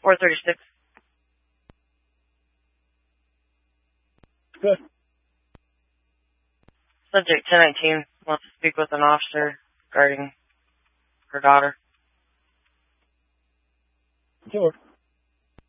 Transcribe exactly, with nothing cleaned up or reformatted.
four thirty-six. Good. Subject ten nineteen wants to speak with an officer regarding her daughter. Sure.